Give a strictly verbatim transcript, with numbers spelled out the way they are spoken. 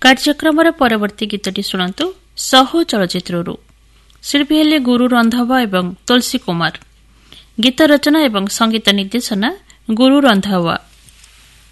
କାର୍ଯ୍ୟକ୍ରମର ପରବର୍ତ୍ତୀ ଗୀତଟି ଶୁଣନ୍ତୁ ସହୁ ଚଳଚ୍ଚିତ୍ରରୁ। ଶିଳ୍ପୀ ହେଲେ ଗୁରୁ ରନ୍ଧବା ଏବଂ ତୁଳସୀ କୁମାର। ଗୀତ ରଚନା ଏବଂ ସଙ୍ଗୀତ ନିର୍ଦ୍ଦେଶନା ଗୁରୁ ରନ୍ଧବା।